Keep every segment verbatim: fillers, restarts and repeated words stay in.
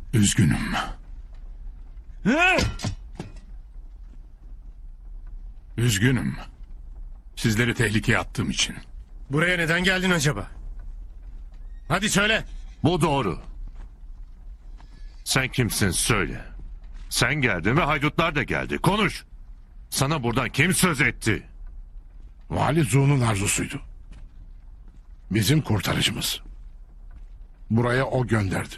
Üzgünüm. Üzgünüm. Sizleri tehlikeye attığım için. Buraya neden geldin acaba? Hadi söyle. Bu doğru. Sen kimsin söyle. Sen geldin ve haydutlar da geldi. Konuş. Sana buradan kim söz etti? Vali Zu'nun arzusuydu. Bizim kurtarıcımız. Buraya o gönderdi.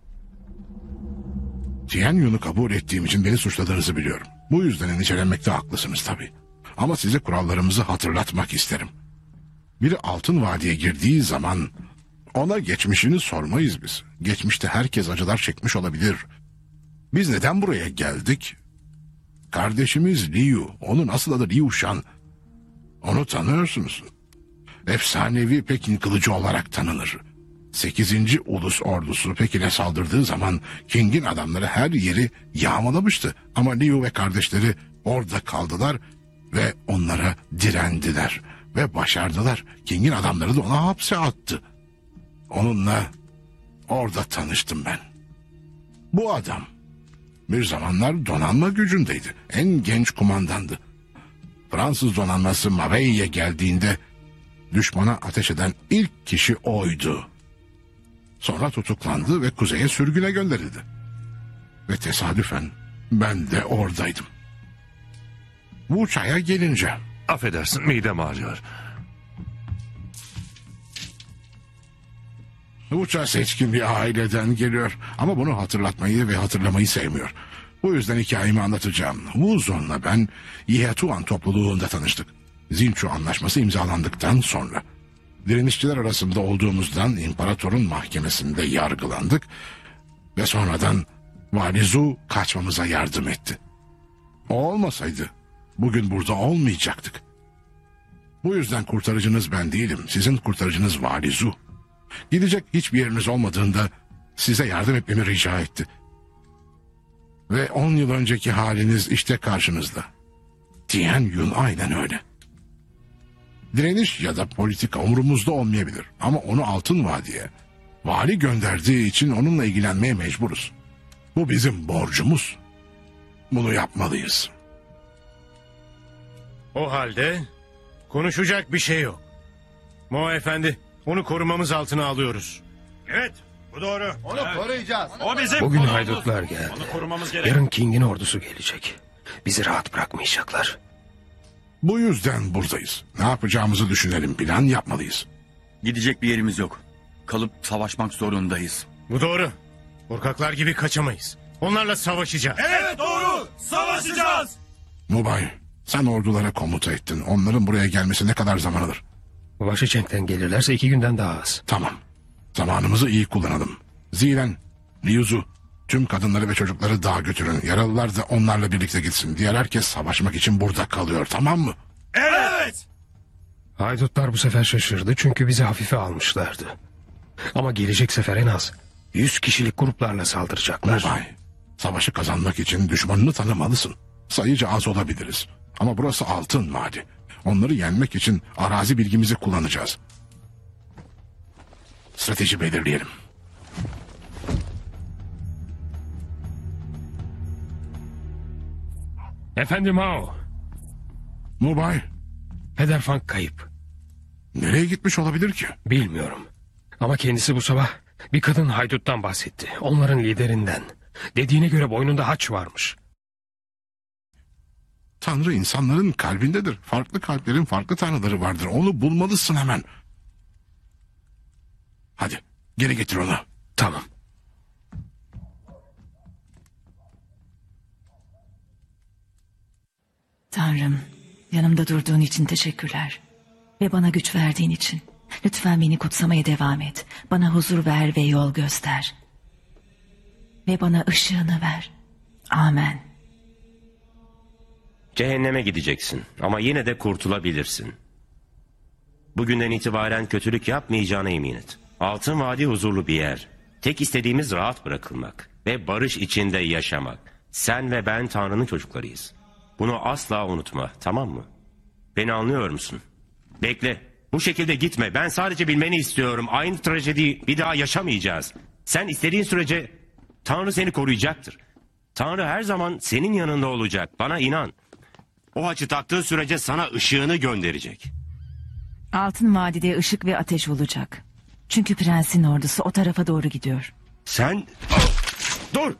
Tianyun'u kabul ettiğim için beni suçladığınızı biliyorum. Bu yüzden endişelenmekte haklısınız tabii. Ama size kurallarımızı hatırlatmak isterim. Biri Altın Vadi'ye girdiği zaman ona geçmişini sormayız biz. Geçmişte herkes acılar çekmiş olabilir. Biz neden buraya geldik? Kardeşimiz Liu, onun asıl adı Liu Shan. Onu tanıyorsunuz. Efsanevi Pekin kılıcı olarak tanınır. Sekizinci Ulus ordusu Pekin'e saldırdığı zaman King'in adamları her yeri yağmalamıştı. Ama Liu ve kardeşleri orada kaldılar ve onlara direndiler. Ve başardılar. King'in adamları da ona hapse attı. Onunla orada tanıştım ben. Bu adam bir zamanlar donanma gücündeydi. En genç kumandandı. Fransız donanması Mavei'ye geldiğinde düşmana ateş eden ilk kişi oydu. Sonra tutuklandı ve kuzeye sürgüne gönderildi. Ve tesadüfen ben de oradaydım. Bu çaya gelince... Affedersin, midem ağrıyor. Uça seçkin bir aileden geliyor ama bunu hatırlatmayı ve hatırlamayı sevmiyor. Bu yüzden hikayemi anlatacağım. Wuzon'la ben Yihetuan topluluğunda tanıştık. Zinchu anlaşması imzalandıktan sonra. Direnişçiler arasında olduğumuzdan imparatorun mahkemesinde yargılandık ve sonradan Vali Zu kaçmamıza yardım etti. O olmasaydı bugün burada olmayacaktık. Bu yüzden kurtarıcınız ben değilim. Sizin kurtarıcınız Vali Zu. Gidecek hiçbir yeriniz olmadığında size yardım etmemi rica etti. Ve on yıl önceki haliniz işte karşınızda. Tianyun aynen öyle. Direniş ya da politika umurumuzda olmayabilir. Ama onu Altın Vadi'ye vali gönderdiği için onunla ilgilenmeye mecburuz. Bu bizim borcumuz. Bunu yapmalıyız. O halde konuşacak bir şey yok. Mo Efendi, onu korumamız altına alıyoruz. Evet, bu doğru. Onu koruyacağız. O bizim Bugün konumuz. haydutlar geldi. Onu korumamız gerek. Yarın King'in ordusu gelecek. Bizi rahat bırakmayacaklar. Bu yüzden buradayız. Ne yapacağımızı düşünelim, plan yapmalıyız. Gidecek bir yerimiz yok. Kalıp savaşmak zorundayız. Bu doğru. Korkaklar gibi kaçamayız. Onlarla savaşacağız. Evet doğru. Savaşacağız. Mubay, sen ordulara komuta ettin. Onların buraya gelmesi ne kadar zaman alır? Washington'dan gelirlerse iki günden daha az. Tamam. Zamanımızı iyi kullanalım. Zilen, Liuzu, tüm kadınları ve çocukları dağa götürün. Yaralılar da onlarla birlikte gitsin. Diğer herkes savaşmak için burada kalıyor, tamam mı? Evet. Haydutlar bu sefer şaşırdı çünkü bizi hafife almışlardı. Ama gelecek sefer en az yüz kişilik gruplarla saldıracaklar. Mubay, savaşı kazanmak için düşmanını tanımalısın. Sayıca az olabiliriz. Ama burası Altın Vadi. Onları yenmek için arazi bilgimizi kullanacağız. Strateji belirleyelim. Efendim Mao, Mubay, Peder Fang kayıp. nereye gitmiş olabilir ki? Bilmiyorum. Ama kendisi bu sabah bir kadın hayduttan bahsetti. Onların liderinden. Dediğine göre boynunda haç varmış. Tanrı insanların kalbindedir. Farklı kalplerin farklı tanrıları vardır. Onu bulmalısın hemen. Hadi geri getir onu. Tamam. Tanrım, yanımda durduğun için teşekkürler. Ve bana güç verdiğin için. Lütfen beni kutsamaya devam et. Bana huzur ver ve yol göster. Ve bana ışığını ver. Amen. Cehenneme gideceksin ama yine de kurtulabilirsin. Bugünden itibaren kötülük yapmayacağına emin et. Altın Vadi huzurlu bir yer. Tek istediğimiz rahat bırakılmak ve barış içinde yaşamak. Sen ve ben Tanrı'nın çocuklarıyız. Bunu asla unutma, tamam mı? Beni anlıyor musun? Bekle, bu şekilde gitme. Ben sadece bilmeni istiyorum. Aynı trajediyi bir daha yaşamayacağız. Sen istediğin sürece Tanrı seni koruyacaktır. Tanrı her zaman senin yanında olacak. Bana inan. O haçı taktığı sürece sana ışığını gönderecek. Altın Vadide ışık ve ateş olacak. Çünkü prensin ordusu o tarafa doğru gidiyor. Sen... Dur!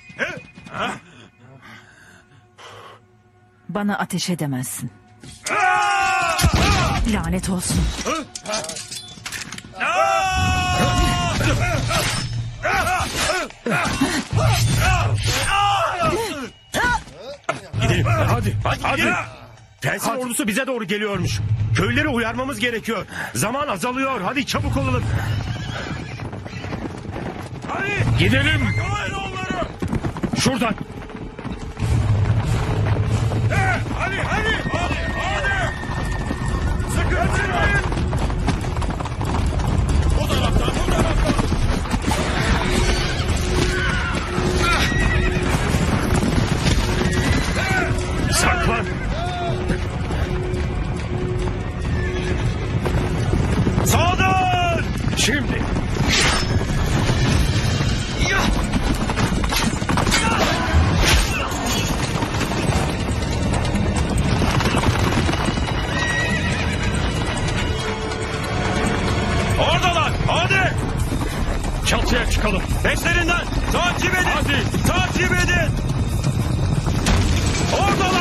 Bana ateş edemezsin. Lanet olsun. Gidelim. Hadi. Hadi. Hadi. Prensin ordusu bize doğru geliyormuş. Köyleri uyarmamız gerekiyor. Zaman azalıyor. Hadi çabuk olalım. Hadi. Gidelim. Yakalayın onları. Şuradan. Eh, hadi hadi. Hadi hadi. Sıkı kaçırmayın. O taraftan bu taraftan. Saklan. Sağdan. Şimdi. Oradalar. Hadi. Çatıya çıkalım. Peşlerinden. Takip edin. Hadi. Takip edin. Oradalar.